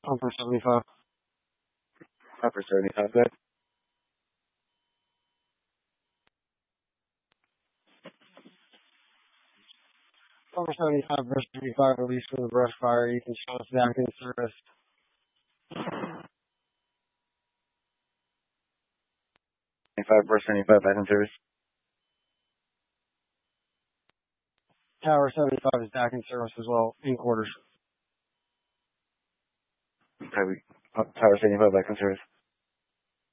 Upper 75. Upper 75, good. Upper 75, brush 75, release from the brush fire. You can show us back in service. 75, brush 75, back in service. Tower 75 is back in service as well, in quarters. Tower 75, back in service.